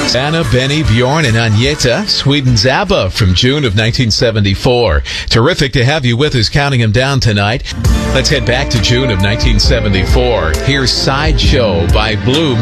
Anna, Benny, Bjorn, and Agneta, Sweden's ABBA from June of 1974. Terrific to have you with us counting them down tonight. Let's head back to June of 1974. Here's Sideshow by Blue.